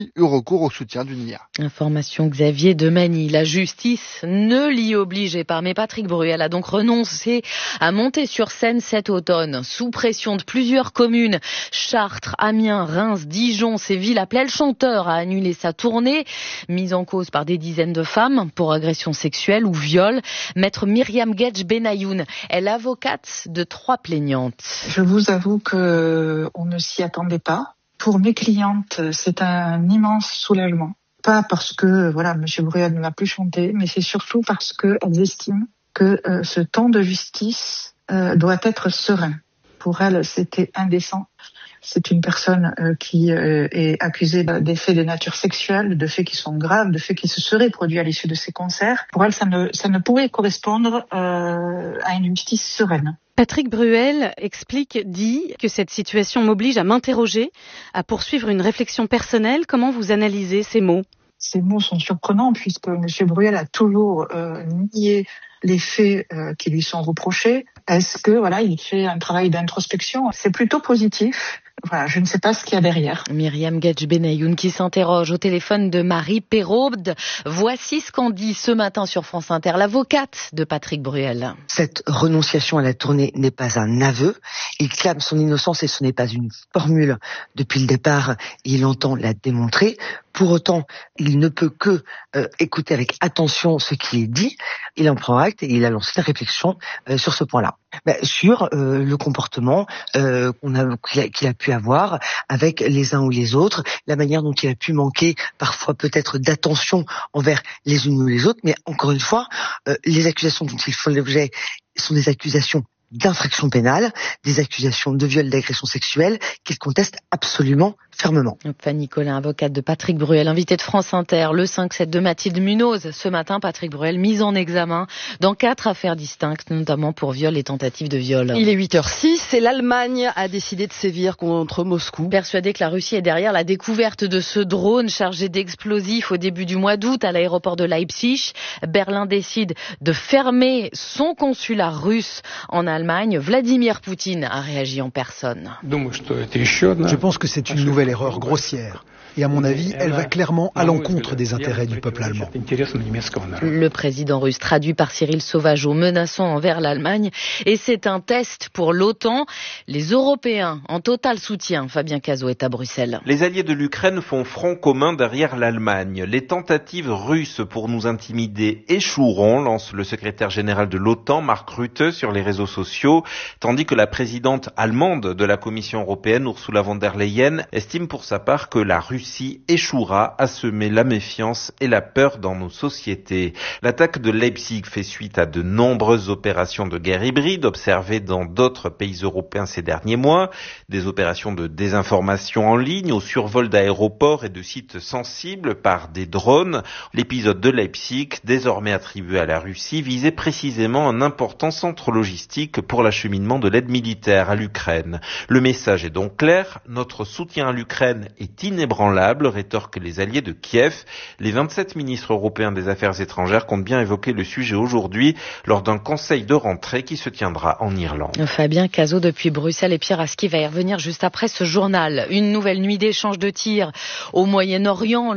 eu recours au soutien d'une IA. Information Xavier Demany. La justice ne l'y obligeait pas, mais Patrick Bruel a donc renoncé à monter sur scène cet automne. Sous pression de plusieurs communes, Chartres, Amiens, Reims, Dijon, ces villes appelaient le chanteur à annuler sa tournée, mise en cause par des dizaines de femmes pour agression sexuelle ou viol. Maître Myriam Guedj Benayoun est l'avocate de 3 plaignantes. Je vous avoue que on ne s'y attendait pas. Pour mes clientes, c'est un immense soulagement. Pas parce que Monsieur Bruel ne m'a plus chanté, mais c'est surtout parce qu'elles estiment que ce temps de justice doit être serein. Pour elles, c'était indécent. C'est une personne qui est accusée des faits de nature sexuelle, de faits qui sont graves, de faits qui se seraient produits à l'issue de ces concerts. Pour elles, ça ne pourrait correspondre à une justice sereine. Patrick Bruel dit que cette situation m'oblige à m'interroger, à poursuivre une réflexion personnelle. Comment vous analysez ces mots ? Ces mots sont surprenants puisque M. Bruel a toujours nié les faits qui lui sont reprochés. Est-ce que il fait un travail d'introspection ? C'est plutôt positif. Je ne sais pas ce qu'il y a derrière. Myriam Guedj Benayoun qui s'interroge au téléphone de Marie Perraud. Voici ce qu'en dit ce matin sur France Inter l'avocate de Patrick Bruel. Cette renonciation à la tournée n'est pas un aveu. Il clame son innocence et ce n'est pas une formule. Depuis le départ, il entend la démontrer. Pour autant, il ne peut que écouter avec attention ce qui est dit. Il en prend acte et il a lancé une réflexion sur ce point-là. Sur le comportement qu'il a pu avoir avec les uns ou les autres, la manière dont il a pu manquer parfois peut-être d'attention envers les unes ou les autres, mais encore une fois, les accusations dont ils font l'objet sont des accusations d'infraction pénale, des accusations de viol, d'agression sexuelle qu'il conteste absolument fermement. Fanny Collin, avocate de Patrick Bruel, invitée de France Inter, le 5-7 de Mathilde Munoz. Ce matin, Patrick Bruel mis en examen dans 4 affaires distinctes, notamment pour viol et tentative de viol. Il est 8h06 et l'Allemagne a décidé de sévir contre Moscou. Persuadée que la Russie est derrière la découverte de ce drone chargé d'explosifs au début du mois d'août à l'aéroport de Leipzig, Berlin décide de fermer son consulat russe en Allemagne. Vladimir Poutine a réagi en personne. Je pense que c'est une nouvelle erreur grossière. Et à mon avis, elle va clairement à l'encontre des intérêts du peuple allemand. Le président russe traduit par Cyril Sauvageau menaçant envers l'Allemagne. Et c'est un test pour l'OTAN. Les Européens en total soutien. Fabien Cazot est à Bruxelles. Les alliés de l'Ukraine font front commun derrière l'Allemagne. Les tentatives russes pour nous intimider échoueront, lance le secrétaire général de l'OTAN, Mark Rutte, sur les réseaux sociaux, tandis que la présidente allemande de la Commission européenne, Ursula von der Leyen, estime pour sa part que la Russie échouera à semer la méfiance et la peur dans nos sociétés. L'attaque de Leipzig fait suite à de nombreuses opérations de guerre hybride observées dans d'autres pays européens ces derniers mois, des opérations de désinformation en ligne, au survol d'aéroports et de sites sensibles par des drones. L'épisode de Leipzig, désormais attribué à la Russie, visait précisément un important centre logistique pour l'acheminement de l'aide militaire à l'Ukraine. Le message est donc clair, notre soutien à l'Ukraine est inébranlable, rétorquent les alliés de Kiev. Les 27 ministres européens des Affaires étrangères comptent bien évoquer le sujet aujourd'hui lors d'un conseil de rentrée qui se tiendra en Irlande. Fabien Cazot depuis Bruxelles et Pierre Aski va y revenir juste après ce journal. Une nouvelle nuit d'échange de tirs au Moyen-Orient,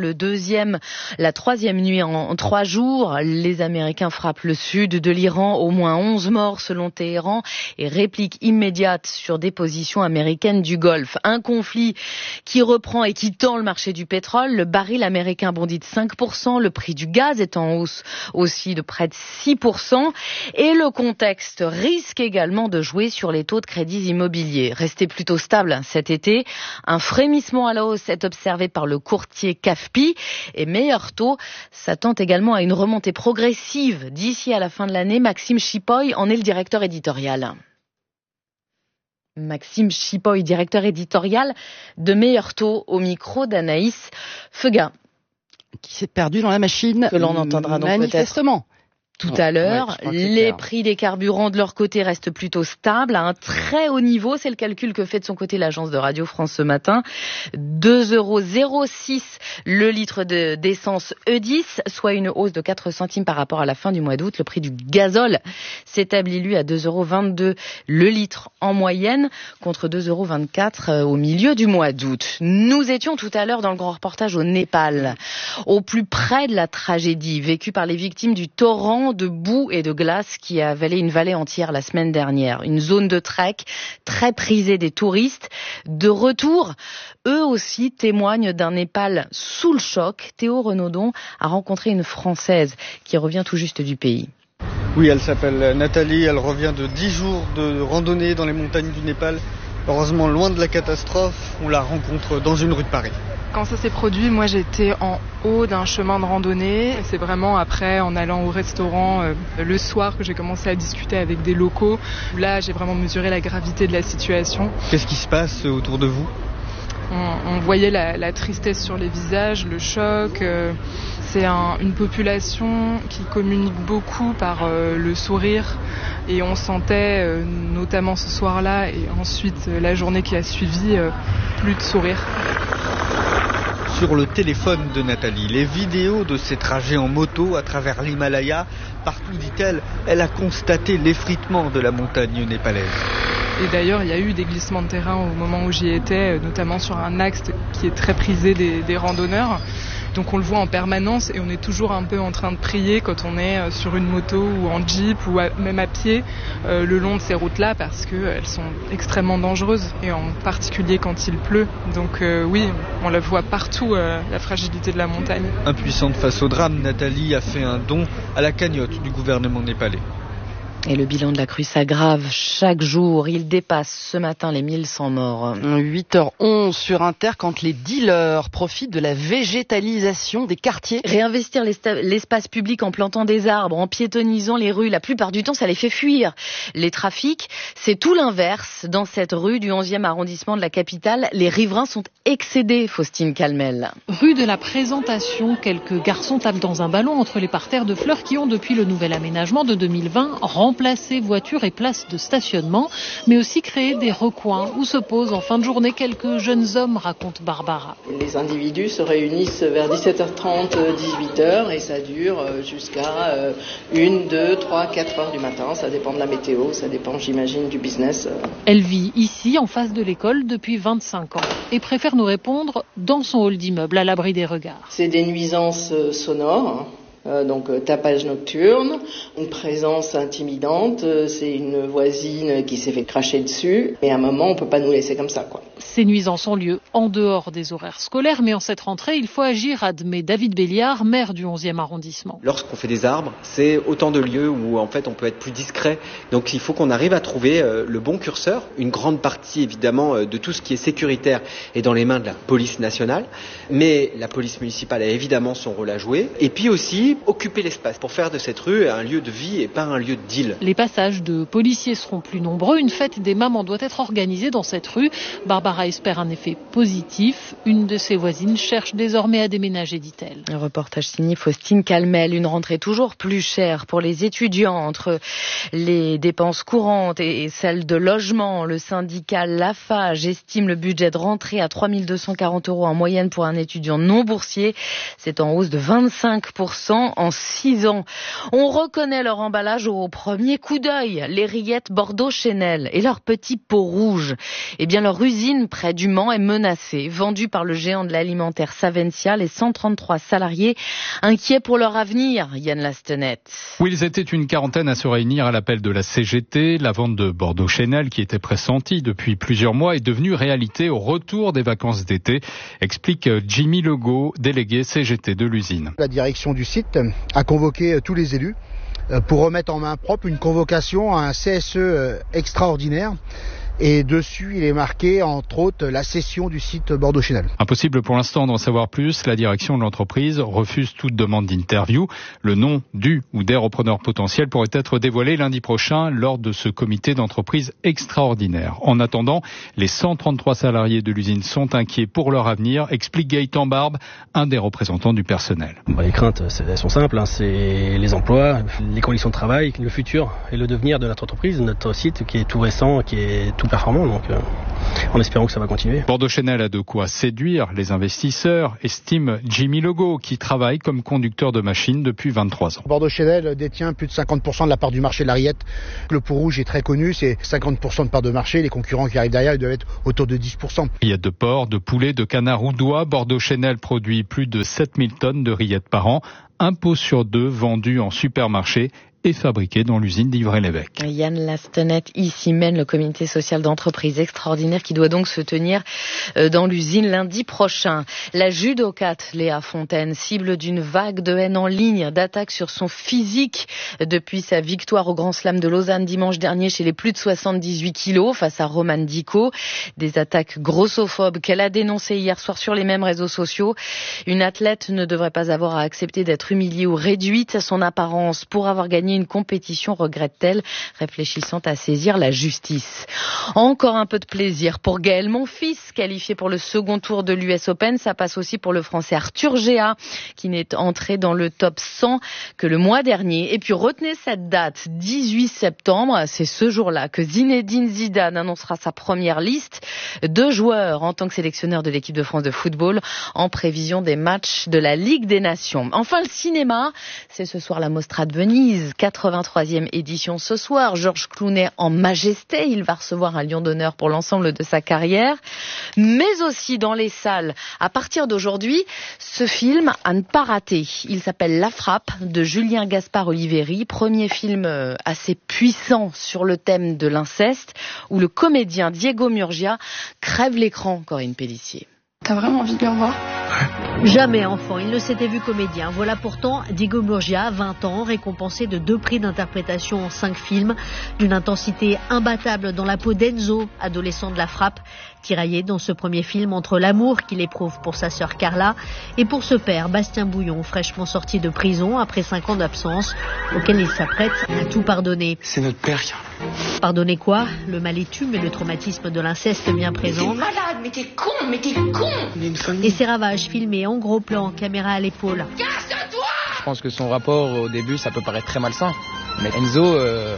la 3e nuit en 3 jours. Les Américains frappent le sud de l'Iran, au moins 11 morts selon Téhéran et réplique immédiate sur des positions américaines du Golfe. Un conflit qui reprend et qui tend le marché du pétrole. Le baril américain bondit de 5%, le prix du gaz est en hausse aussi de près de 6%. Et le contexte risque également de jouer sur les taux de crédits immobiliers. Restés plutôt stables cet été, un frémissement à la hausse est observé par le courtier CAFPI et meilleur taux s'attend également à une remontée progressive d'ici à la fin de l'année. Maxime Chipoy en est le directeur éditorial. Maxime Chipoy, directeur éditorial de Meilleur Taux, au micro d'Anaïs Feuga. Qui s'est perdu dans la machine. Que l'on entendra donc manifestement. tout à l'heure. Les prix des carburants de leur côté restent plutôt stables à un très haut niveau. C'est le calcul que fait de son côté l'agence de Radio France ce matin. 2,06 € le litre d'essence E10, soit une hausse de 4 centimes par rapport à la fin du mois d'août. Le prix du gazole s'établit lui à 2,22 € le litre en moyenne contre 2,24 € au milieu du mois d'août. Nous étions tout à l'heure dans le grand reportage au Népal, au plus près de la tragédie vécue par les victimes du torrent de boue et de glace qui a avalé une vallée entière la semaine dernière. Une zone de trek très prisée des touristes. De retour, eux aussi témoignent d'un Népal sous le choc. Théo Renaudon a rencontré une Française qui revient tout juste du pays. Oui, elle s'appelle Nathalie, elle revient de 10 jours de randonnée dans les montagnes du Népal. Heureusement, loin de la catastrophe, on la rencontre dans une rue de Paris. Quand ça s'est produit, moi j'étais en haut d'un chemin de randonnée. C'est vraiment après, en allant au restaurant le soir, que j'ai commencé à discuter avec des locaux. Là, j'ai vraiment mesuré la gravité de la situation. Qu'est-ce qui se passe autour de vous ? On voyait la tristesse sur les visages, le choc. C'est une population qui communique beaucoup par le sourire. Et on sentait, notamment ce soir-là et ensuite la journée qui a suivi, plus de sourire. Sur le téléphone de Nathalie, les vidéos de ses trajets en moto à travers l'Himalaya, partout, dit-elle, elle a constaté l'effritement de la montagne népalaise. Et d'ailleurs, il y a eu des glissements de terrain au moment où j'y étais, notamment sur un axe qui est très prisé des randonneurs. Donc on le voit en permanence et on est toujours un peu en train de prier quand on est sur une moto ou en jeep ou même à pied le long de ces routes-là parce qu'elles sont extrêmement dangereuses et en particulier quand il pleut. Donc oui, on la voit partout, la fragilité de la montagne. Impuissante face au drame, Nathalie a fait un don à la cagnotte du gouvernement népalais. Et le bilan de la crue s'aggrave chaque jour. Il dépasse ce matin les 1100 morts. 8h11 sur Inter quand les dealers profitent de la végétalisation des quartiers. Réinvestir l'espace public en plantant des arbres, en piétonnisant les rues, la plupart du temps, ça les fait fuir. Les trafics, c'est tout l'inverse. Dans cette rue du 11e arrondissement de la capitale, les riverains sont excédés, Faustine Calmel. Rue de la Présentation, quelques garçons tapent dans un ballon entre les parterres de fleurs qui ont, depuis le nouvel aménagement de 2020, remplacer voitures et places de stationnement, mais aussi créer des recoins où se posent en fin de journée quelques jeunes hommes, raconte Barbara. Les individus se réunissent vers 17h30, 18h et ça dure jusqu'à 1, 2, 3, 4 heures du matin. Ça dépend de la météo, ça dépend, j'imagine, du business. Elle vit ici, en face de l'école, depuis 25 ans et préfère nous répondre dans son hall d'immeuble, à l'abri des regards. C'est des nuisances sonores. Donc tapage nocturne, une présence intimidante, c'est une voisine qui s'est fait cracher dessus, et à un moment on peut pas nous laisser comme ça, quoi. Ces nuisances ont lieu en dehors des horaires scolaires, mais en cette rentrée il faut agir, admet David Béliard, maire du 11e arrondissement. Lorsqu'on fait des arbres, c'est autant de lieux où en fait on peut être plus discret, donc il faut qu'on arrive à trouver le bon curseur. Une grande partie évidemment de tout ce qui est sécuritaire est dans les mains de la police nationale, mais la police municipale a évidemment son rôle à jouer, et puis aussi occuper l'espace pour faire de cette rue un lieu de vie et pas un lieu de deal. Les passages de policiers seront plus nombreux. Une fête des mamans doit être organisée dans cette rue. Barbara espère un effet positif. Une de ses voisines cherche désormais à déménager, dit-elle. Un reportage signé Faustine Calmel. Une rentrée toujours plus chère pour les étudiants. Entre les dépenses courantes et celles de logement, le syndicat Lafarge estime le budget de rentrée à 3 240 € en moyenne pour un étudiant non boursier. C'est en hausse de 25% en 6 ans. On reconnaît leur emballage au premier coup d'œil. Les rillettes Bordeaux Chanel et leurs petits pots rouges. Eh bien, leur usine près du Mans est menacée. Vendue par le géant de l'alimentaire Savencia, les 133 salariés inquiets pour leur avenir. Yann Lastenette. Oui, ils étaient une quarantaine à se réunir à l'appel de la CGT. La vente de Bordeaux Chanel, qui était pressentie depuis plusieurs mois, est devenue réalité au retour des vacances d'été, explique Jimmy Legault, délégué CGT de l'usine. La direction du site a convoqué tous les élus pour remettre en main propre une convocation à un CSE extraordinaire Et dessus, il est marqué, entre autres, la cession du site Bordeaux-Chenel. Impossible pour l'instant d'en savoir plus. La direction de l'entreprise refuse toute demande d'interview. Le nom du ou des repreneurs potentiels pourrait être dévoilé lundi prochain lors de ce comité d'entreprise extraordinaire. En attendant, les 133 salariés de l'usine sont inquiets pour leur avenir, explique Gaëtan Barbe, un des représentants du personnel. Les craintes, elles sont simples, c'est les emplois, les conditions de travail, le futur et le devenir de notre entreprise, notre site qui est tout récent, qui est tout performant, donc en espérant que ça va continuer. Bordeaux-Chenel a de quoi séduire les investisseurs, estime Jimmy Legault, qui travaille comme conducteur de machines depuis 23 ans. Bordeaux-Chenel détient plus de 50% de la part du marché de la rillette. Le pot rouge est très connu, c'est 50% de part de marché. Les concurrents qui arrivent derrière, ils doivent être autour de 10%. Rillettes de porc, de poulet, de canard ou d'oie, Bordeaux-Chenel produit plus de 7000 tonnes de rillettes par an. Un pot sur deux vendu en supermarché et fabriqué dans l'usine d'Ivray-l'Évêque. Yann Lastenette ici mène le comité social d'entreprise extraordinaire qui doit donc se tenir dans l'usine lundi prochain. La judokate Léa Fontaine, cible d'une vague de haine en ligne, d'attaques sur son physique depuis sa victoire au Grand Slam de Lausanne dimanche dernier chez les plus de 78 kilos face à Romane Dico. Des attaques grossophobes qu'elle a dénoncées hier soir sur les mêmes réseaux sociaux. Une athlète ne devrait pas avoir à accepter d'être humiliée ou réduite à son apparence pour avoir gagné une compétition, regrette-t-elle, réfléchissant à saisir la justice. Encore un peu de plaisir pour Gaël Monfils, qualifié pour le second tour de l'US Open. Ça passe aussi pour le Français Arthur Géat, qui n'est entré dans le top 100 que le mois dernier. Et puis retenez cette date, 18 septembre, c'est ce jour-là que Zinedine Zidane annoncera sa première liste de joueurs en tant que sélectionneur de l'équipe de France de football en prévision des matchs de la Ligue des Nations. Enfin, le cinéma, c'est ce soir la Mostra de Venise, 83e édition ce soir. Georges Clooney en majesté, il va recevoir un lion d'honneur pour l'ensemble de sa carrière, mais aussi dans les salles. À partir d'aujourd'hui, ce film à ne pas rater. Il s'appelle La Frappe de Julien Gaspard Oliveri, premier film assez puissant sur le thème de l'inceste, où le comédien Diego Murgia crève l'écran, Corinne Pélissier. T'as vraiment envie de le revoir ? Jamais enfant, il ne s'était vu comédien. Voilà pourtant Diego Murgia, 20 ans, récompensé de 2 prix d'interprétation en 5 films, d'une intensité imbattable dans la peau d'Enzo, adolescent de La Frappe, tiraillé dans ce premier film entre l'amour qu'il éprouve pour sa sœur Carla et pour ce père, Bastien Bouillon, fraîchement sorti de prison après 5 ans d'absence, auquel il s'apprête à tout pardonner. C'est notre père, Carla. Pardonner quoi ? Le mal est tu, mais le traumatisme de l'inceste bien présent. Mais t'es malade, mais t'es con. On est une famille. Et ses ravages filmés en gros plan, caméra à l'épaule. Casse-toi ! Je pense que son rapport au début, ça peut paraître très malsain. Mais Enzo,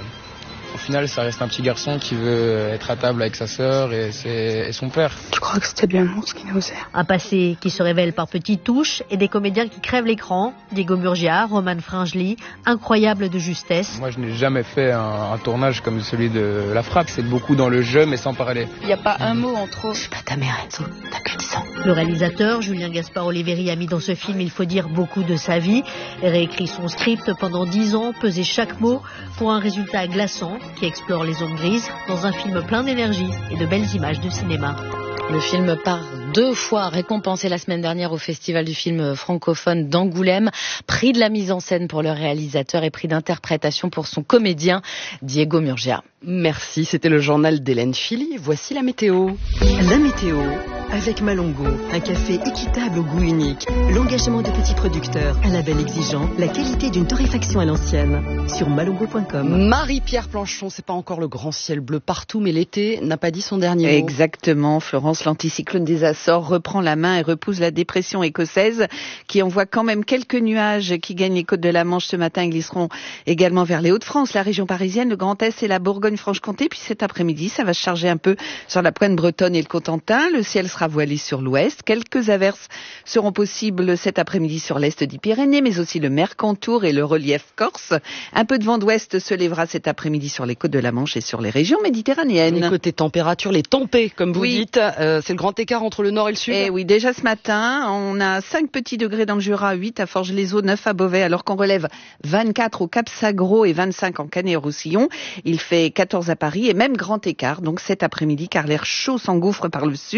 au final, ça reste un petit garçon qui veut être à table avec sa sœur et son père. Tu crois que c'était bien l'amour ce qui nous sert ? Un passé qui se révèle par petites touches et des comédiens qui crèvent l'écran. Diego Murgia, Roman Fringeli, incroyable de justesse. Moi, je n'ai jamais fait un tournage comme celui de La Frappe. C'est beaucoup dans le jeu, mais sans parler. Il n'y a pas un mot en trop. C'est pas ta mère, Enzo. T'as que 10 ans. Le réalisateur, Julien Gaspard Oliveri, a mis dans ce film, il faut dire, beaucoup de sa vie. Réécrit son script pendant 10 ans, pesé chaque mot pour un résultat glaçant qui explore les zones grises dans un film plein d'énergie et de belles images de cinéma. Le film part 2 fois récompensé la semaine dernière au Festival du film francophone d'Angoulême. Prix de la mise en scène pour le réalisateur et prix d'interprétation pour son comédien Diego Murgia. Merci, c'était le journal d'Hélène Philly. Voici la météo. La météo avec Malongo, un café équitable au goût unique, l'engagement de petits producteurs, un label exigeant, la qualité d'une torréfaction à l'ancienne. Sur malongo.com. Marie-Pierre Planchon, c'est pas encore le grand ciel bleu partout, mais l'été n'a pas dit son dernier mot. Exactement, Florence, l'anticyclone des Açores reprend la main et repousse la dépression écossaise qui envoie quand même quelques nuages qui gagnent les côtes de la Manche ce matin et glisseront également vers les Hauts-de-France, la région parisienne, le Grand Est et la Bourgogne-Franche-Comté. Puis cet après-midi, ça va se charger un peu sur la pointe bretonne et le Cotentin. Le ciel sera voilé sur l'ouest. Quelques averses seront possibles cet après-midi sur l'est des Pyrénées, mais aussi le Mercantour et le relief corse. Un peu de vent d'ouest se lèvera cet après-midi sur les côtes de la Manche et sur les régions méditerranéennes. Et côté température, les tempêtes, comme vous dites, c'est le grand écart entre le nord et le sud. Eh oui, déjà ce matin, on a 5 petits degrés dans le Jura, 8 à Forges-les-Eaux, 9 à Beauvais, alors qu'on relève 24 au Cap-Sagro et 25 en Canet-Roussillon. Il fait 14 à Paris et même grand écart, donc cet après-midi, car l'air chaud s'engouffre par le sud.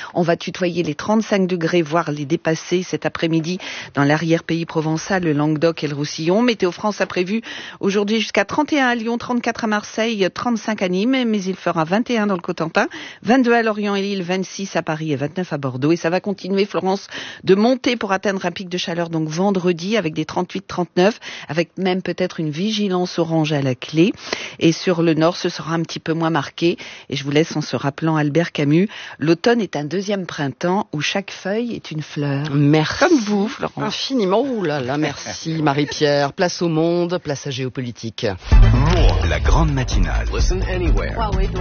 On va tutoyer les 35 degrés, voire les dépasser cet après-midi dans l'arrière-pays provençal, le Languedoc et le Roussillon. Météo France a prévu aujourd'hui jusqu'à 31 à Lyon, 34 à Marseille, 35 à Nîmes, mais il fera 21 dans le Cotentin, 22 à Lorient et Lille, 26 à Paris et 29 à Bordeaux. Et ça va continuer, Florence, de monter pour atteindre un pic de chaleur donc vendredi avec des 38-39, avec même peut-être une vigilance orange à la clé. Et sur le nord, ce sera un petit peu moins marqué. Et je vous laisse en se rappelant Albert Camus, l'automne est un deuxième printemps où chaque feuille est une fleur. Merci. Comme vous, Florence. Infiniment. Ouh là là, merci Marie-Pierre. Place au monde, place à géopolitique. La grande matinale. Listen anywhere.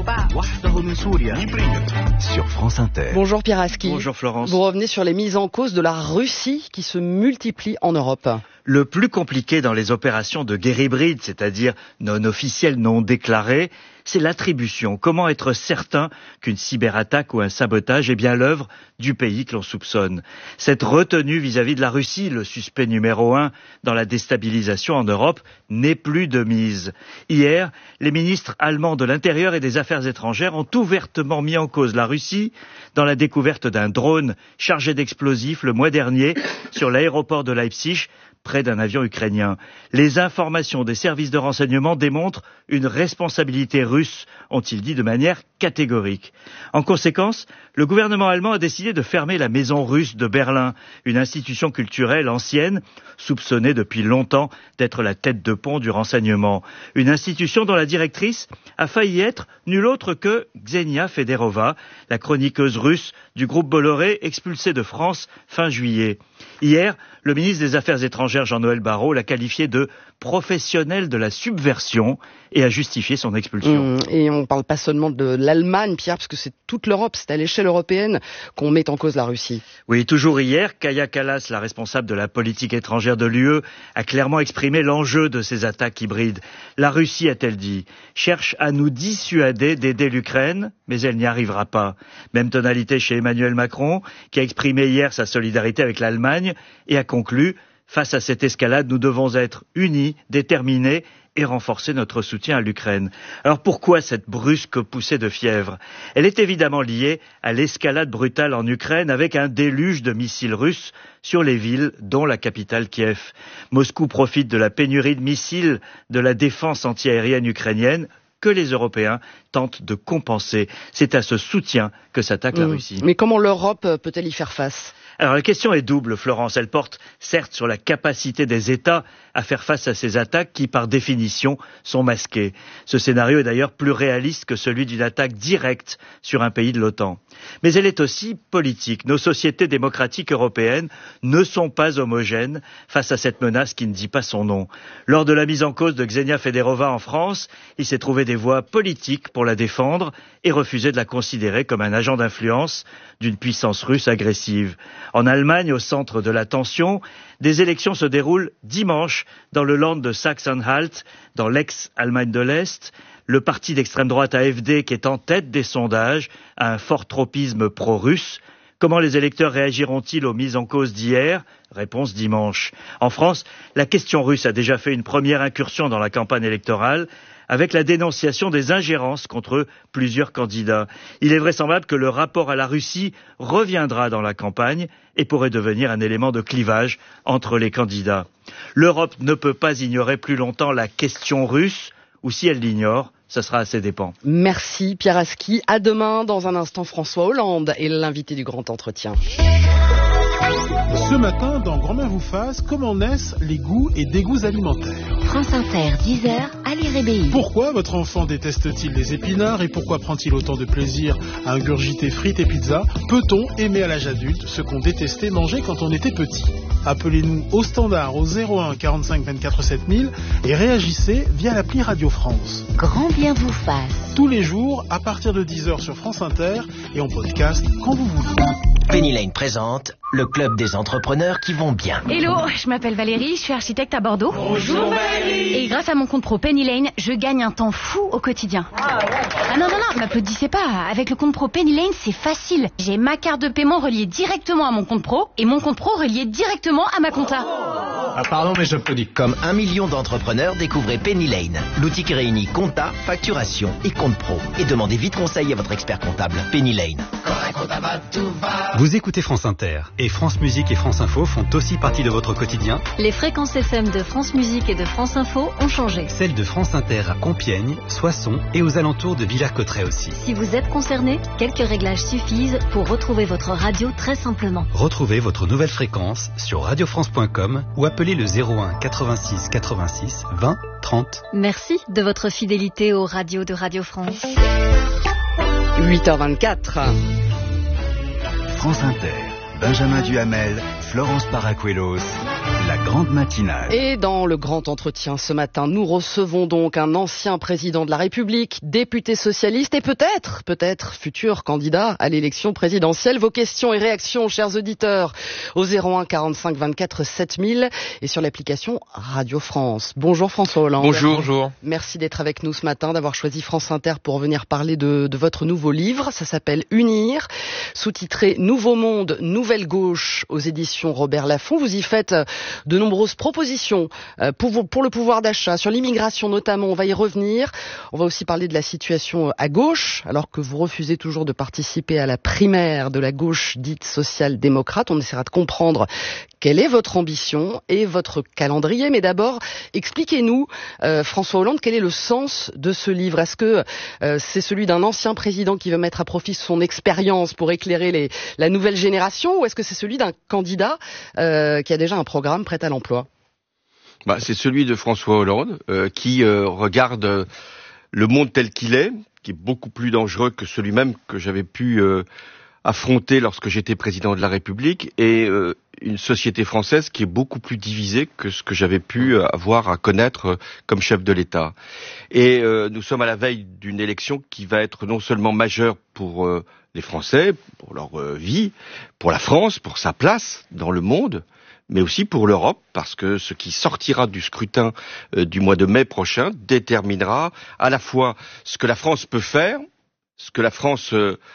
Sur France Inter. Bonjour Pierre Aski. Bonjour Florence. Vous revenez sur les mises en cause de la Russie qui se multiplient en Europe. Le plus compliqué dans les opérations de guerre hybride, c'est-à-dire non officielles, non déclarées, c'est l'attribution. Comment être certain qu'une cyberattaque ou un sabotage est bien l'œuvre du pays que l'on soupçonne? Cette retenue vis-à-vis de la Russie, le suspect numéro 1 dans la déstabilisation en Europe, n'est plus de mise. Hier, les ministres allemands de l'Intérieur et des Affaires étrangères ont ouvertement mis en cause la Russie dans la découverte d'un drone chargé d'explosifs le mois dernier sur l'aéroport de Leipzig, près d'un avion ukrainien. Les informations des services de renseignement démontrent une responsabilité russe, ont-ils dit de manière catégorique. En conséquence, le gouvernement allemand a décidé de fermer la Maison russe de Berlin, une institution culturelle ancienne, soupçonnée depuis longtemps d'être la tête de pont du renseignement. Une institution dont la directrice a failli être nulle autre que Ksenia Federova, la chroniqueuse russe du groupe Bolloré, expulsée de France fin juillet. Hier, le ministre des Affaires étrangères Jean-Noël Barrot l'a qualifié de professionnel de la subversion et a justifié son expulsion. Et on ne parle pas seulement de l'Allemagne, Pierre, parce que c'est toute l'Europe, c'est à l'échelle européenne qu'on met en cause la Russie. Oui, toujours hier, Kaja Kallas, la responsable de la politique étrangère de l'UE, a clairement exprimé l'enjeu de ces attaques hybrides. La Russie, a-t-elle dit, cherche à nous dissuader d'aider l'Ukraine, mais elle n'y arrivera pas. Même tonalité chez Emmanuel Macron, qui a exprimé hier sa solidarité avec l'Allemagne et a conclu: face à cette escalade, nous devons être unis, déterminés et renforcer notre soutien à l'Ukraine. Alors pourquoi cette brusque poussée de fièvre? Elle est évidemment liée à l'escalade brutale en Ukraine avec un déluge de missiles russes sur les villes, dont la capitale Kiev. Moscou profite de la pénurie de missiles de la défense antiaérienne ukrainienne que les Européens tentent de compenser. C'est à ce soutien que s'attaque la Russie. Mais comment l'Europe peut-elle y faire face? Alors la question est double, Florence. Elle porte certes sur la capacité des États à faire face à ces attaques qui, par définition, sont masquées. Ce scénario est d'ailleurs plus réaliste que celui d'une attaque directe sur un pays de l'OTAN. Mais elle est aussi politique. Nos sociétés démocratiques européennes ne sont pas homogènes face à cette menace qui ne dit pas son nom. Lors de la mise en cause de Ksenia Federova en France, il s'est trouvé des voix politiques pour la défendre et refuser de la considérer comme un agent d'influence d'une puissance russe agressive. En Allemagne, au centre de la tension, des élections se déroulent dimanche dans le Land de Saxe-Anhalt, dans l'ex-Allemagne de l'Est. Le parti d'extrême droite AfD, qui est en tête des sondages, a un fort tropisme pro-russe. Comment les électeurs réagiront-ils aux mises en cause d'hier? Réponse dimanche. En France, la question russe a déjà fait une première incursion dans la campagne électorale, avec la dénonciation des ingérences contre plusieurs candidats. Il est vraisemblable que le rapport à la Russie reviendra dans la campagne et pourrait devenir un élément de clivage entre les candidats. L'Europe ne peut pas ignorer plus longtemps la question russe, ou si elle l'ignore, ça sera à ses dépens. Merci Pierre Aski. À demain, dans un instant, François Hollande est l'invité du grand entretien. Ce matin, dans Grand-mère vous fasse, comment naissent les goûts et dégoûts alimentaires? France Inter, 10h, Ali Rébéi. Pourquoi votre enfant déteste-t-il les épinards et pourquoi prend-il autant de plaisir à ingurgiter frites et pizzas? Peut-on aimer à l'âge adulte ce qu'on détestait manger quand on était petit? Appelez-nous au standard au 01 45 24 7000 et réagissez via l'appli Radio France. Grand bien vous fasse. Tous les jours à partir de 10h sur France Inter et en podcast quand vous voulez. Penny Lane présente le club des entrepreneurs qui vont bien. Hello, je m'appelle Valérie, je suis architecte à Bordeaux. Bonjour Valérie. Et grâce à mon compte pro Penny Lane, je gagne un temps fou au quotidien. Ah non, m'applaudissez pas. Avec le compte pro Penny Lane, c'est facile. J'ai ma carte de paiement reliée directement à mon compte pro et mon compte pro relié directement à ma compta. Ah pardon, mais j'applaudis. Comme 1 million d'entrepreneurs, découvrez Penny Lane, l'outil qui réunit compta, facturation et compte pro. Et demandez vite conseil à votre expert comptable. Penny Lane. Vous écoutez France Inter et France Musique et France Info font aussi partie de votre quotidien. Les fréquences FM de France Musique et de France Info ont changé. Celles de France Inter à Compiègne, Soissons et aux alentours de Villers-Cotterêts aussi. Si vous êtes concerné, quelques réglages suffisent pour retrouver votre radio très simplement. Retrouvez votre nouvelle fréquence sur radiofrance.com ou appelez le 01 86 86 20 30. Merci de votre fidélité aux radios de Radio France. 8h24. France Inter, Benjamin Duhamel, Florence Paracuelos, la grande matinale. Et dans le grand entretien ce matin, nous recevons donc un ancien président de la République, député socialiste et peut-être futur candidat à l'élection présidentielle. Vos questions et réactions, chers auditeurs, au 01 45 24 7000 et sur l'application Radio France. Bonjour François Hollande. Bonjour. Merci d'être avec nous ce matin, d'avoir choisi France Inter pour venir parler de votre nouveau livre. Ça s'appelle Unir, sous-titré Nouveau Monde, Nouvelle Gauche aux éditions Robert Laffont. Vous y faites de nombreuses propositions pour le pouvoir d'achat, sur l'immigration notamment, on va y revenir. On va aussi parler de la situation à gauche, alors que vous refusez toujours de participer à la primaire de la gauche dite social-démocrate. On essaiera de comprendre quelle est votre ambition et votre calendrier. Mais d'abord, expliquez-nous, François Hollande, quel est le sens de ce livre ? Est-ce que c'est celui d'un ancien président qui veut mettre à profit son expérience pour éclairer la nouvelle génération, ou est-ce que c'est celui d'un candidat qui a déjà un programme prêt à l'emploi ? C'est celui de François Hollande qui regarde le monde tel qu'il est, qui est beaucoup plus dangereux que celui même que j'avais pu affronter lorsque j'étais président de la République, et une société française qui est beaucoup plus divisée que ce que j'avais pu avoir à connaître comme chef de l'État. Et nous sommes à la veille d'une élection qui va être non seulement majeure pour les Français, pour leur vie, pour la France, pour sa place dans le monde, mais aussi pour l'Europe, parce que ce qui sortira du scrutin du mois de mai prochain déterminera à la fois ce que la France peut faire, ce que la France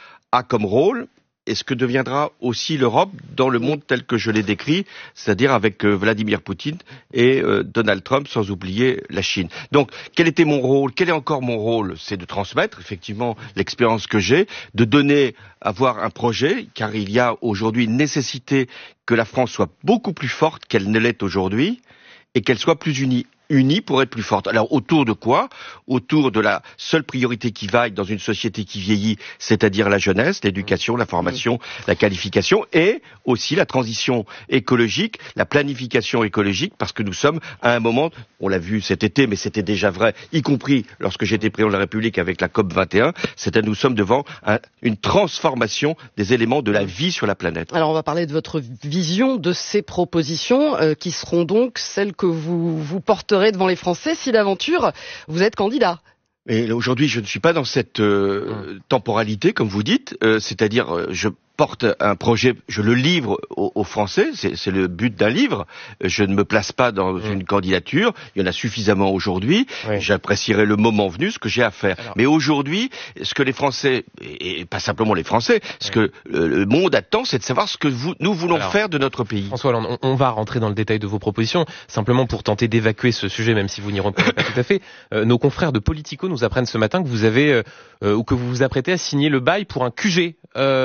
a comme rôle, et ce que deviendra aussi l'Europe dans le monde tel que je l'ai décrit, c'est-à-dire avec Vladimir Poutine et Donald Trump, sans oublier la Chine. Donc, quel était mon rôle ? Quel est encore mon rôle ? C'est de transmettre effectivement l'expérience que j'ai, de donner, avoir un projet, car il y a aujourd'hui une nécessité que la France soit beaucoup plus forte qu'elle ne l'est aujourd'hui, et qu'elle soit plus unie pour être plus forte. Alors autour de quoi ? Autour de la seule priorité qui vaille dans une société qui vieillit, c'est-à-dire la jeunesse, l'éducation, la formation, la qualification, et aussi la transition écologique, la planification écologique, parce que nous sommes à un moment, on l'a vu cet été, mais c'était déjà vrai, y compris lorsque j'étais président de la République avec la COP 21, nous sommes devant une transformation des éléments de la vie sur la planète. Alors on va parler de votre vision, de ces propositions qui seront donc celles que vous porterez devant les Français si d'aventure vous êtes candidat. Et aujourd'hui, je ne suis pas dans cette temporalité, comme vous dites, c'est-à-dire je porte un projet, je le livre aux Français, c'est le but d'un livre. Je ne me place pas dans une candidature, il y en a suffisamment aujourd'hui, j'apprécierai le moment venu ce que j'ai à faire. Mais aujourd'hui, ce que les Français, et pas simplement les Français, ce que le monde attend, c'est de savoir ce que nous voulons faire de notre pays. François Hollande, on va rentrer dans le détail de vos propositions, simplement pour tenter d'évacuer ce sujet, même si vous n'y répondez pas tout à fait. Nos confrères de Politico nous apprennent ce matin que vous avez, ou que vous vous apprêtez à signer le bail pour un QG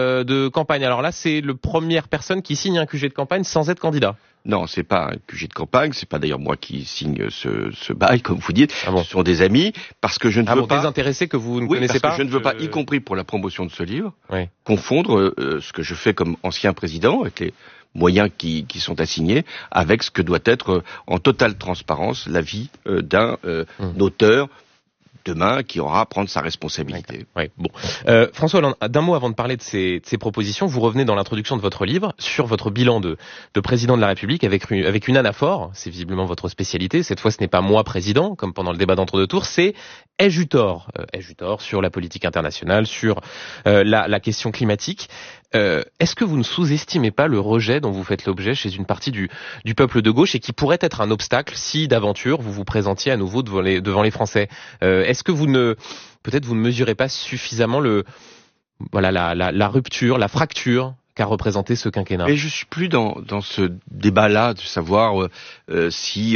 de campagne. Alors là, c'est la première personne qui signe un QG de campagne sans être candidat. Non, c'est pas un QG de campagne, c'est pas d'ailleurs moi qui signe ce bail, comme vous dites. Ce sont des amis, parce que je ne veux pas... des intéressés que vous ne connaissez pas. Je ne veux pas, y compris pour la promotion de ce livre, confondre ce que je fais comme ancien président, avec les moyens qui sont assignés, avec ce que doit être en totale transparence la vie d'un auteur demain qui aura à prendre sa responsabilité. François Hollande, d'un mot avant de parler de ces propositions, vous revenez dans l'introduction de votre livre sur votre bilan de président de la République avec une anaphore, c'est visiblement votre spécialité. Cette fois, ce n'est pas moi président, comme pendant le débat d'entre-deux tours, c'est ai-je eu tort sur la politique internationale, sur la question climatique. Est-ce que vous ne sous-estimez pas le rejet dont vous faites l'objet chez une partie du peuple de gauche et qui pourrait être un obstacle si d'aventure vous vous présentiez à nouveau devant les Français? Est-ce que vous ne mesurez pas suffisamment la rupture, la fracture qu'a représenté ce quinquennat. Mais je suis plus dans ce débat-là de savoir si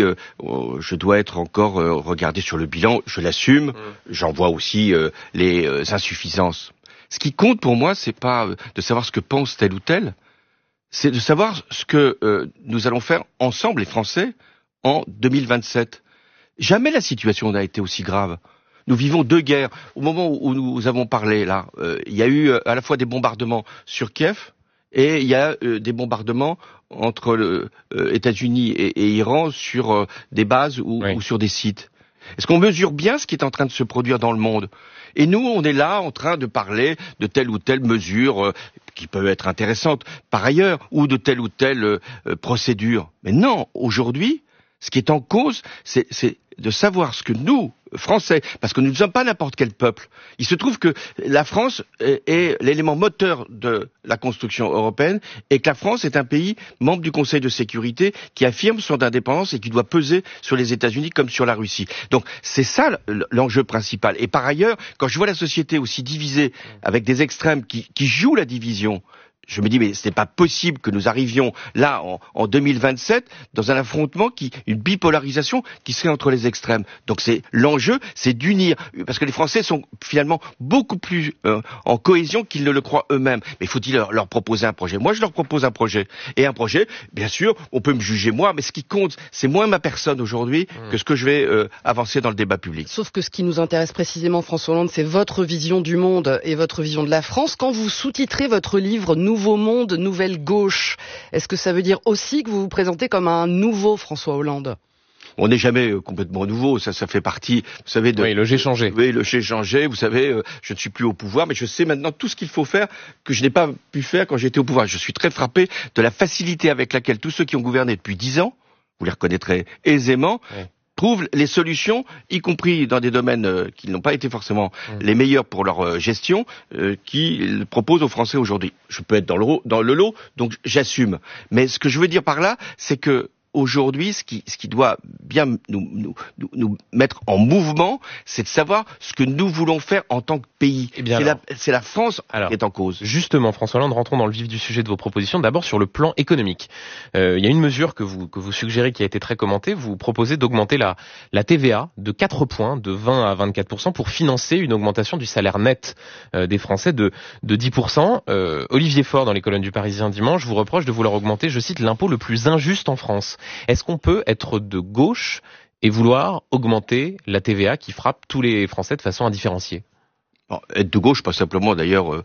je dois être encore regardé sur le bilan. Je l'assume. J'en vois aussi les insuffisances. Ce qui compte pour moi, c'est pas de savoir ce que pense tel ou tel, c'est de savoir ce que nous allons faire ensemble, les Français, en 2027. Jamais la situation n'a été aussi grave. Nous vivons 2 guerres. Au moment où nous avons parlé, là, il y a eu à la fois des bombardements sur Kiev et il y a des bombardements entre États-Unis et Iran sur des bases ou sur des sites. Est-ce qu'on mesure bien ce qui est en train de se produire dans le monde ? Et nous, on est là en train de parler de telle ou telle mesure qui peut être intéressante par ailleurs, ou de telle ou telle procédure. Mais non, aujourd'hui, ce qui est en cause, c'est de savoir ce que nous, Français, parce que nous ne sommes pas n'importe quel peuple. Il se trouve que la France est l'élément moteur de la construction européenne et que la France est un pays membre du Conseil de sécurité qui affirme son indépendance et qui doit peser sur les États-Unis comme sur la Russie. Donc c'est ça l'enjeu principal. Et par ailleurs, quand je vois la société aussi divisée avec des extrêmes qui jouent la division, je me dis, mais ce n'est pas possible que nous arrivions là, en 2027, dans un affrontement, une bipolarisation qui serait entre les extrêmes. Donc l'enjeu, c'est d'unir, parce que les Français sont finalement beaucoup plus en cohésion qu'ils ne le croient eux-mêmes. Mais faut-il leur proposer un projet ? Moi, je leur propose un projet. Et un projet, bien sûr, on peut me juger moi, mais ce qui compte, c'est moins ma personne aujourd'hui que ce que je vais avancer dans le débat public. Sauf que ce qui nous intéresse précisément, François Hollande, c'est votre vision du monde et votre vision de la France. Quand vous sous-titrez votre livre « Nouveau monde, nouvelle gauche », est-ce que ça veut dire aussi que vous vous présentez comme un nouveau François Hollande ? On n'est jamais complètement nouveau, ça fait partie, vous savez, de... Oui, le j'ai changé. Oui, le j'ai changé, vous savez, je ne suis plus au pouvoir, mais je sais maintenant tout ce qu'il faut faire que je n'ai pas pu faire quand j'étais au pouvoir. Je suis très frappé de la facilité avec laquelle tous ceux qui ont gouverné depuis 10 ans, vous les reconnaîtrez aisément, trouvent les solutions, y compris dans des domaines qui n'ont pas été forcément les meilleurs pour leur gestion, qu'ils proposent aux Français aujourd'hui. Je peux être dans le lot, donc j'assume. Mais ce que je veux dire par là, c'est que aujourd'hui, ce qui doit bien nous mettre en mouvement, c'est de savoir ce que nous voulons faire en tant que pays. C'est la France qui est en cause. Justement, François Hollande, rentrons dans le vif du sujet de vos propositions. D'abord, sur le plan économique. Il y a une mesure que vous suggérez qui a été très commentée. Vous proposez d'augmenter la TVA de 4 points, de 20 à 24%, pour financer une augmentation du salaire net des Français de 10%. Olivier Faure, dans les colonnes du Parisien dimanche, vous reproche de vouloir augmenter, je cite, l'impôt le plus injuste en France. Est-ce qu'on peut être de gauche et vouloir augmenter la TVA qui frappe tous les Français de façon indifférenciée ? Être de gauche, pas simplement d'ailleurs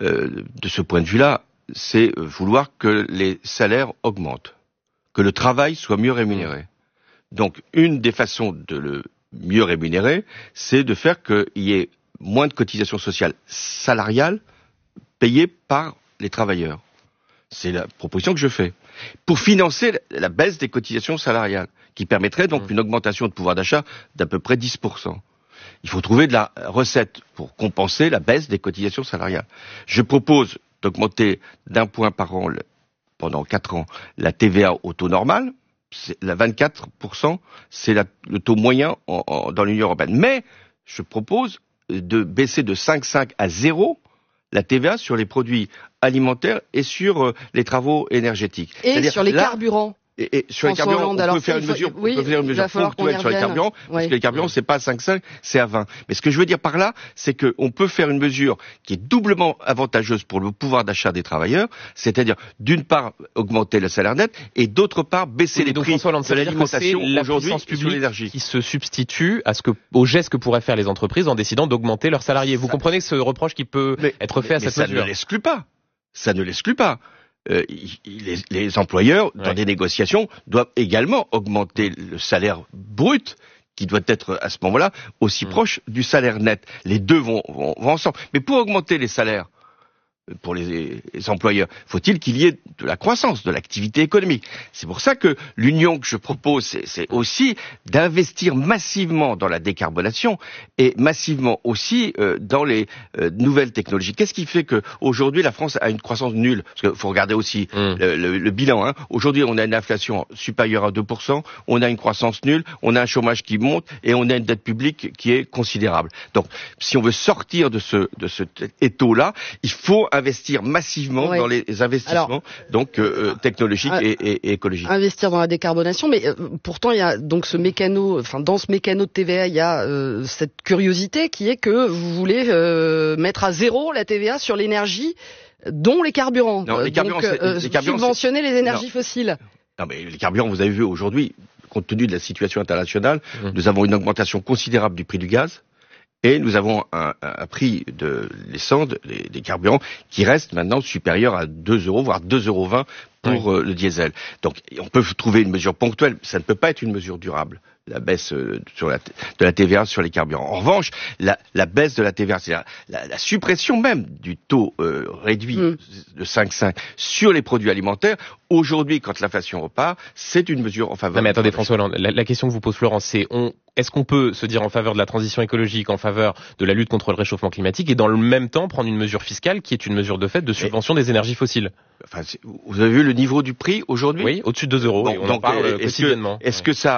de ce point de vue-là, c'est vouloir que les salaires augmentent, que le travail soit mieux rémunéré. Donc une des façons de le mieux rémunérer, c'est de faire qu'il y ait moins de cotisations sociales salariales payées par les travailleurs. C'est la proposition que je fais. Pour financer la baisse des cotisations salariales, qui permettrait donc une augmentation de pouvoir d'achat d'à peu près 10%. Il faut trouver de la recette pour compenser la baisse des cotisations salariales. Je propose d'augmenter d'1 point par an, pendant 4 ans, la TVA au taux normal. La 24%, c'est le taux moyen dans l'Union européenne. Mais je propose de baisser de 5,5 à 0 la TVA sur les produits alimentaires et sur les travaux énergétiques. Et sur les carburants. Et sur les carburants, on peut faire une mesure ponctuelle sur les carburants, parce que les carburants, c'est pas à 5,5, c'est à 20. Mais ce que je veux dire par là, c'est qu'on peut faire une mesure qui est doublement avantageuse pour le pouvoir d'achat des travailleurs, c'est-à-dire, d'une part, augmenter le salaire net, et d'autre part, baisser les prix de l'alimentation aujourd'hui sur l'énergie. Qui se substitue au geste que pourraient faire les entreprises en décidant d'augmenter leurs salariés. Vous comprenez ce reproche qui peut être fait à cette mesure? Ça ne l'exclut pas. Ça ne l'exclut pas. Les employeurs, dans des négociations, doivent également augmenter le salaire brut, qui doit être à ce moment-là aussi proche du salaire net. Les deux vont ensemble. Mais pour augmenter les salaires pour les employeurs, faut-il qu'il y ait de la croissance, de l'activité économique. C'est pour ça que l'union que je propose, c'est aussi d'investir massivement dans la décarbonation et massivement aussi dans les nouvelles technologies. Qu'est-ce qui fait qu'aujourd'hui la France a une croissance nulle? Parce qu'il faut regarder aussi le bilan. Aujourd'hui, on a une inflation supérieure à 2%, on a une croissance nulle, on a un chômage qui monte et on a une dette publique qui est considérable. Donc, si on veut sortir de cet étau-là, il faut investir massivement dans les investissements technologiques et écologiques. Investir dans la décarbonation, mais pourtant il y a donc ce mécano, dans ce mécano de TVA, il y a cette curiosité qui est que vous voulez mettre à zéro la TVA sur l'énergie, dont les carburants. Non, les carburants, subventionner les énergies fossiles. Non, mais les carburants, vous avez vu aujourd'hui, compte tenu de la situation internationale, nous avons une augmentation considérable du prix du gaz. Et nous avons un prix de l'essence, des carburants, qui reste maintenant supérieur à 2 €, voire 2,20 € pour le diesel. Donc, on peut trouver une mesure ponctuelle, ça ne peut pas être une mesure durable, la baisse de la TVA sur les carburants. En revanche, la baisse de la TVA, c'est-à-dire la suppression même du taux réduit de 5,5 sur les produits alimentaires, aujourd'hui, quand l'inflation repart, c'est une mesure en faveur. Non mais attendez, François Hollande, la question que vous pose Florence, c'est est-ce qu'on peut se dire en faveur de la transition écologique, en faveur de la lutte contre le réchauffement climatique, et dans le même temps prendre une mesure fiscale qui est une mesure de fait de subvention des énergies fossiles? Enfin, vous avez vu le niveau du prix aujourd'hui? Oui, au-dessus de 2 €. Et on en parle quotidiennement. Est-ce que ça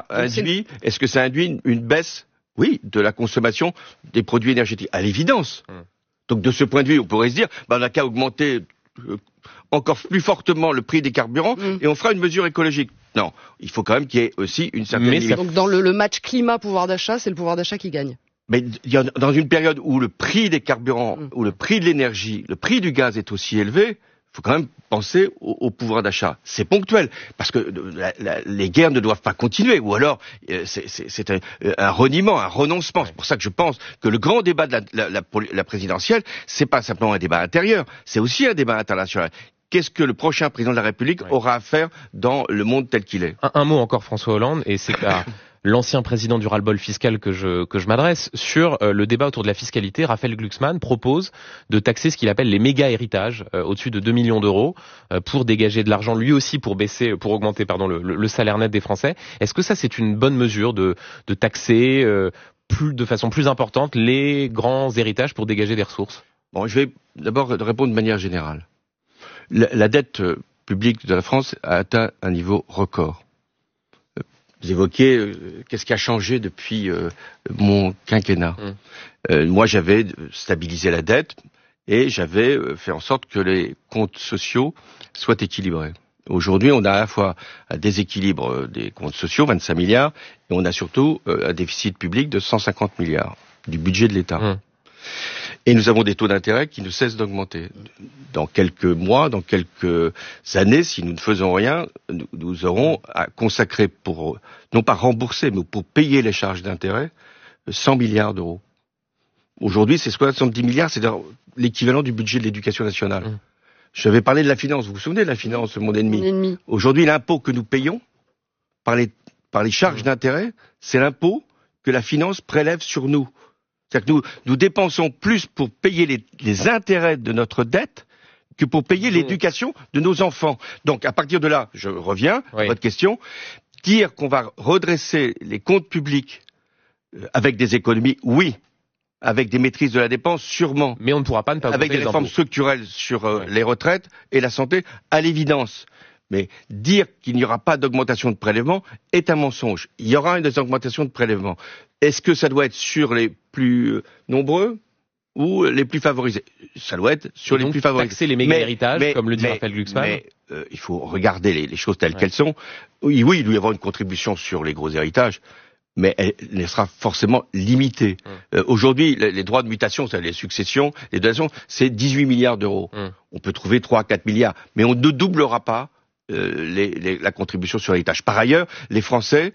induit une baisse, oui, de la consommation des produits énergétiques? À l'évidence. Donc de ce point de vue, on pourrait se dire, on n'a qu'à augmenter encore plus fortement le prix des carburants et on fera une mesure écologique. Non, il faut quand même qu'il y ait aussi une certaine limite. Donc dans le match climat-pouvoir d'achat, c'est le pouvoir d'achat qui gagne. Mais dans une période où le prix des carburants, où le prix de l'énergie, le prix du gaz est aussi élevé, il faut quand même penser au pouvoir d'achat. C'est ponctuel, parce que les guerres ne doivent pas continuer, ou alors c'est un reniement, un renoncement. C'est pour ça que je pense que le grand débat de la présidentielle, c'est pas simplement un débat intérieur, c'est aussi un débat international. Qu'est-ce que le prochain président de la République aura à faire dans le monde tel qu'il est? Un mot encore, François Hollande, et c'est à l'ancien président du ras-le-bol fiscal que je m'adresse, sur le débat autour de la fiscalité. Raphaël Glucksmann propose de taxer ce qu'il appelle les méga-héritages, au-dessus de 2 millions d'euros, pour dégager de l'argent, lui aussi pour augmenter le salaire net des Français. Est-ce que ça, c'est une bonne mesure de taxer de façon plus importante les grands héritages pour dégager des ressources? Bon, je vais d'abord répondre de manière générale. La dette publique de la France a atteint un niveau record. Vous évoquez qu'est-ce qui a changé depuis mon quinquennat. Moi, j'avais stabilisé la dette et j'avais fait en sorte que les comptes sociaux soient équilibrés. Aujourd'hui, on a à la fois un déséquilibre des comptes sociaux, 25 milliards, et on a surtout un déficit public de 150 milliards du budget de l'État. Et nous avons des taux d'intérêt qui ne cessent d'augmenter. Dans quelques mois, dans quelques années, si nous ne faisons rien, nous aurons à consacrer pour, non pas rembourser, mais pour payer les charges d'intérêt, 100 milliards d'euros. Aujourd'hui, c'est 70 milliards, c'est l'équivalent du budget de l'éducation nationale. J'avais parlé de la finance, vous vous souvenez de la finance, mon ennemi? Aujourd'hui, l'impôt que nous payons par les charges d'intérêt, c'est l'impôt que la finance prélève sur nous. C'est-à-dire que nous dépensons plus pour payer les intérêts de notre dette que pour payer l'éducation de nos enfants. Donc, à partir de là, je reviens à votre question, dire qu'on va redresser les comptes publics avec des économies, oui. Avec des maîtrises de la dépense, sûrement. Mais on ne pourra pas ne pas avec des réformes structurelles sur les retraites et la santé, à l'évidence. Mais dire qu'il n'y aura pas d'augmentation de prélèvements est un mensonge. Il y aura des augmentations de prélèvements. Est-ce que ça doit être sur les plus nombreux ou les plus favorisés? Ça doit être sur les plus favorisés. Taxer les méga-héritages, comme le dit Raphaël Glucksmann. Mais il faut regarder les choses telles qu'elles sont. Oui, il doit y avoir une contribution sur les gros héritages, mais elle sera forcément limitée. Aujourd'hui, les droits de mutation, les successions, les donations, c'est 18 milliards d'euros. On peut trouver 3 à 4 milliards, mais on ne doublera pas la contribution sur l'héritage. Par ailleurs, les Français,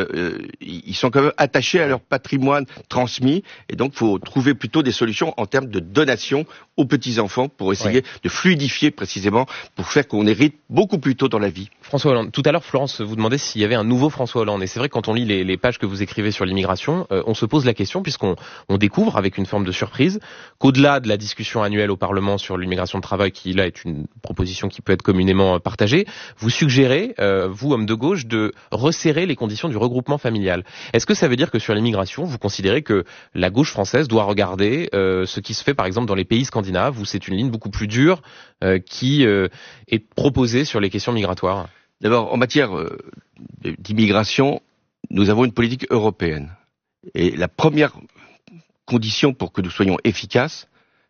ils sont quand même attachés à leur patrimoine transmis, et donc il faut trouver plutôt des solutions en termes de donation aux petits-enfants pour essayer de fluidifier précisément, pour faire qu'on hérite beaucoup plus tôt dans la vie. François Hollande, tout à l'heure Florence vous demandait s'il y avait un nouveau François Hollande, et c'est vrai que quand on lit les pages que vous écrivez sur l'immigration, on se pose la question, puisqu'on découvre avec une forme de surprise qu'au-delà de la discussion annuelle au Parlement sur l'immigration de travail, qui là est une proposition qui peut être communément partagée, vous suggérez, vous homme de gauche, de resserrer les conditions du regroupement familial. Est-ce que ça veut dire que sur l'immigration, vous considérez que la gauche française doit regarder ce qui se fait par exemple dans les pays scandinaves, où c'est une ligne beaucoup plus dure qui est proposée sur les questions migratoires? D'abord, en matière d'immigration, nous avons une politique européenne. Et la première condition pour que nous soyons efficaces,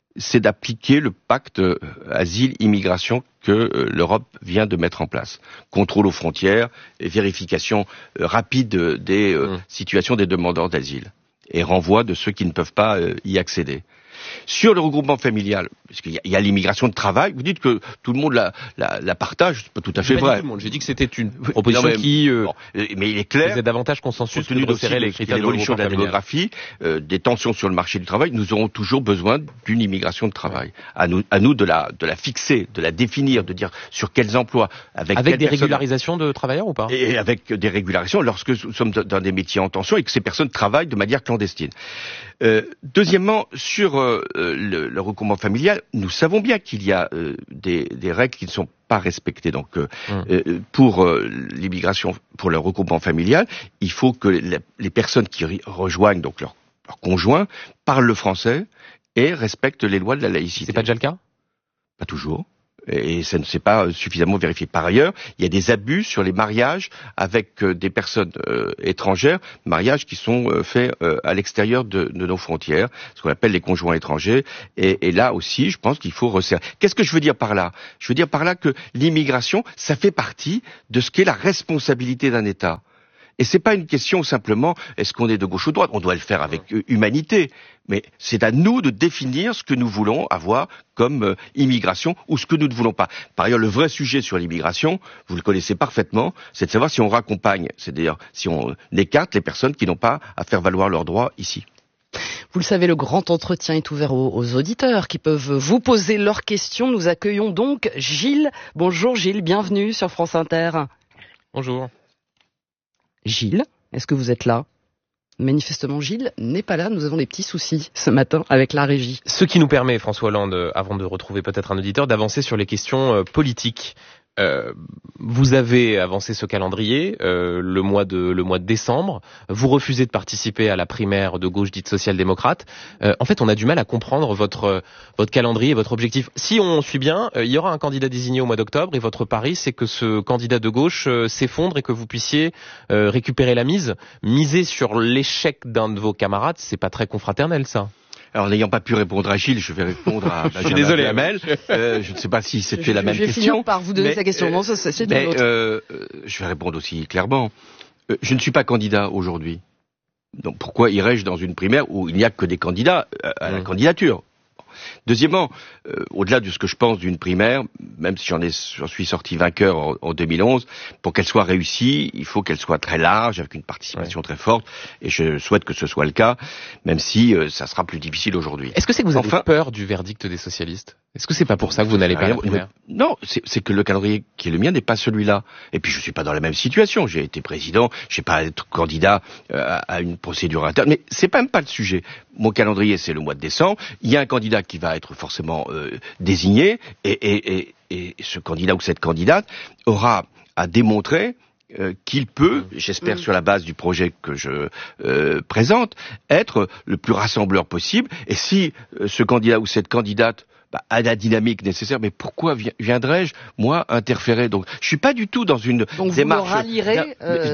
c'est d'appliquer le pacte asile-immigration que l'Europe vient de mettre en place. Contrôle aux frontières, et vérification rapide des situations des demandeurs d'asile et renvoi de ceux qui ne peuvent pas y accéder. Sur le regroupement familial, parce qu'il y a l'immigration de travail, vous dites que tout le monde la partage, c'est pas tout à fait vrai. J'ai dit que c'était une proposition mais il est clair, faisait davantage consensus compte tenu de resserrer les critères de l'évolution de la familial. démographie, des tensions sur le marché du travail, nous aurons toujours besoin d'une immigration de travail. À nous de la fixer, de la définir, de dire sur quels emplois, avec des régularisations de travailleurs ou pas? Et avec des régularisations lorsque nous sommes dans des métiers en tension et que ces personnes travaillent de manière clandestine. Deuxièmement, sur le regroupement familial, nous savons bien qu'il y a des règles qui ne sont pas respectées. Donc, pour l'immigration, pour le regroupement familial, il faut que les personnes qui rejoignent donc leur conjoint parlent le français et respectent les lois de la laïcité. C'est pas déjà le cas? Pas toujours. Et ça ne s'est pas suffisamment vérifié. Par ailleurs, il y a des abus sur les mariages avec des personnes étrangères, mariages qui sont faits à l'extérieur de nos frontières, ce qu'on appelle les conjoints étrangers. Et là aussi, je pense qu'il faut resserrer. Qu'est-ce que je veux dire par là? Je veux dire par là que l'immigration, ça fait partie de ce qu'est la responsabilité d'un État. Et c'est pas une question simplement, est-ce qu'on est de gauche ou de droite? On doit le faire avec humanité. Mais c'est à nous de définir ce que nous voulons avoir comme immigration ou ce que nous ne voulons pas. Par ailleurs, le vrai sujet sur l'immigration, vous le connaissez parfaitement, c'est de savoir si on raccompagne, c'est-à-dire si on écarte les personnes qui n'ont pas à faire valoir leurs droits ici. Vous le savez, le grand entretien est ouvert aux auditeurs qui peuvent vous poser leurs questions. Nous accueillons donc Gilles. Bonjour Gilles, bienvenue sur France Inter. Bonjour. Gilles, est-ce que vous êtes là? Manifestement, Gilles n'est pas là. Nous avons des petits soucis ce matin avec la régie. Ce qui nous permet, François Hollande, avant de retrouver peut-être un auditeur, d'avancer sur les questions politiques. Vous avez avancé ce calendrier le mois de décembre. Vous refusez de participer à la primaire de gauche dite social-démocrate. En fait, on a du mal à comprendre votre calendrier et votre objectif. Si on suit bien, il y aura un candidat désigné au mois d'octobre et votre pari, c'est que ce candidat de gauche s'effondre et que vous puissiez récupérer la mise. Miser sur l'échec d'un de vos camarades, c'est pas très confraternel, ça. Alors, n'ayant pas pu répondre à Gilles, je vais répondre à Benjamin Duhamel. Je ne sais pas si c'était la même question. Je vais finir par vous donner sa question. Non, c'est une autre. Je vais répondre aussi clairement. Je ne suis pas candidat aujourd'hui. Donc, pourquoi irais-je dans une primaire où il n'y a que des candidats à la candidature? Deuxièmement, au-delà de ce que je pense d'une primaire, même si j'en suis sorti vainqueur en 2011, pour qu'elle soit réussie, il faut qu'elle soit très large, avec une participation très forte, et je souhaite que ce soit le cas, même si ça sera plus difficile aujourd'hui. Est-ce que c'est que vous avez peur du verdict des socialistes? Est-ce que c'est pas pour ça que vous n'allez pas à la primaire? Non, c'est que le calendrier qui est le mien n'est pas celui-là. Et puis je suis pas dans la même situation. J'ai été président, je n'ai pas à être candidat à une procédure interne. Mais c'est même pas le sujet. Mon calendrier, c'est le mois de décembre. Il y a un candidat qui va être forcément désigné, et ce candidat ou cette candidate aura à démontrer qu'il peut, j'espère sur la base du projet que je présente, être le plus rassembleur possible. Et si ce candidat ou cette candidate a la dynamique nécessaire, mais pourquoi viendrais-je, moi, interférer? Donc, je suis pas du tout dans une démarche. Vous le rallierez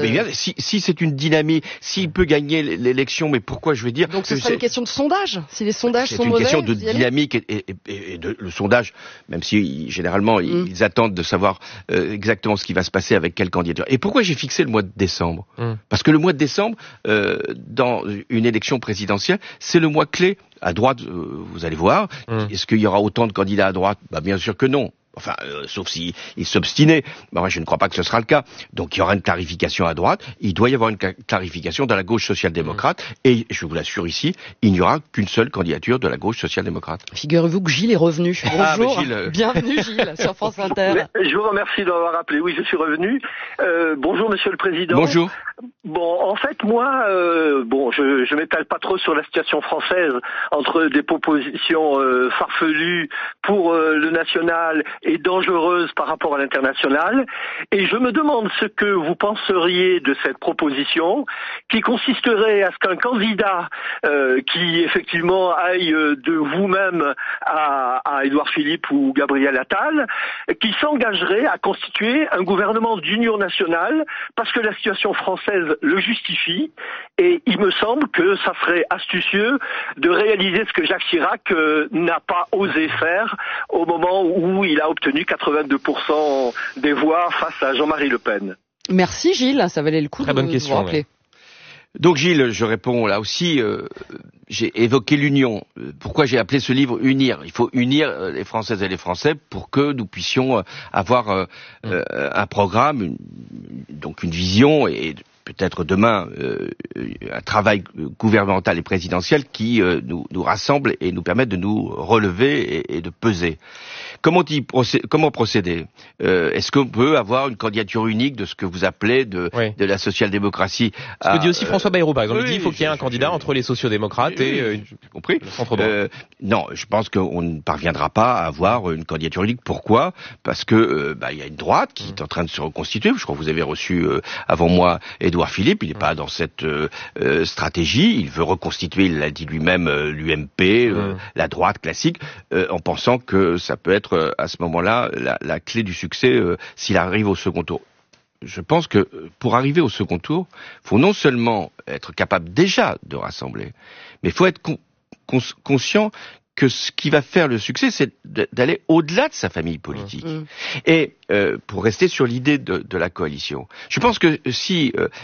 si c'est une dynamique, s'il peut gagner l'élection, mais pourquoi je vais dire? Donc, ce serait une question de sondage. Si les sondages sont mauvais, c'est une question de dynamique et de le sondage, même si généralement ils attendent de savoir exactement ce qui va se passer avec quelle candidature. Et pourquoi j'ai fixé le mois de décembre? Parce que le mois de décembre, dans une élection présidentielle, c'est le mois clé. À droite, vous allez voir, est-ce qu'il y aura autant de candidats à droite? Bien sûr que non. Enfin, sauf s'ils s'obstinaient. Moi, je ne crois pas que ce sera le cas. Donc, il y aura une clarification à droite. Il doit y avoir une clarification dans la gauche social-démocrate. Et, je vous l'assure ici, il n'y aura qu'une seule candidature de la gauche social-démocrate. Figurez-vous que Gilles est revenu. Bonjour. Gilles, bienvenue Gilles sur France Inter. Je vous remercie d'avoir appelé. Oui, je suis revenu. Bonjour, Monsieur le Président. Bonjour. Bon, en fait, moi, je m'étale pas trop sur la situation française entre des propositions farfelues pour le national et dangereuses par rapport à l'international. Et je me demande ce que vous penseriez de cette proposition qui consisterait à ce qu'un candidat qui effectivement aille de vous-même à Édouard Philippe ou Gabriel Attal, qui s'engagerait à constituer un gouvernement d'union nationale parce que la situation française française le justifie, et il me semble que ça serait astucieux de réaliser ce que Jacques Chirac n'a pas osé faire au moment où il a obtenu 82% des voix face à Jean-Marie Le Pen. Merci Gilles, ça valait le coup de vous rappeler. Ouais. Donc Gilles, je réponds là aussi, j'ai évoqué l'union. Pourquoi j'ai appelé ce livre Unir ? Il faut unir les Françaises et les Français pour que nous puissions avoir un programme, donc une vision et peut-être demain un travail gouvernemental et présidentiel qui nous rassemble et nous permette de nous relever et de peser. Comment procéder ? Est-ce qu'on peut avoir une candidature unique de ce que vous appelez de la social-démocratie ? Ce que dit aussi François Bayrou, par exemple. Il dit qu'il faut qu'il y ait un candidat entre les sociaux-démocrates et compris. Le centre-droit. Non, je pense qu'on ne parviendra pas à avoir une candidature unique. Pourquoi ? Parce que il y a une droite qui est en train de se reconstituer. Je crois que vous avez reçu avant moi Édouard Philippe. Il n'est pas dans cette stratégie. Il veut reconstituer, il l'a dit lui-même, l'UMP, la droite classique, en pensant que ça peut être à ce moment-là la clé du succès s'il arrive au second tour. Je pense que pour arriver au second tour, il faut non seulement être capable déjà de rassembler, mais il faut être conscient que ce qui va faire le succès, c'est d'aller au-delà de sa famille politique. Et pour rester sur l'idée de la coalition, je pense que si